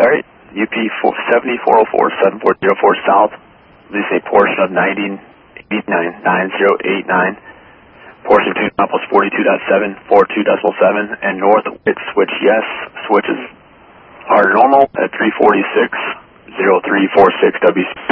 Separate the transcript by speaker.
Speaker 1: right. UP 7404-7404 south. Release a portion of 9089. Portion of Indianapolis 42.7, 42.7, and north with switch yes. Switches are normal at 346, 0346 WC.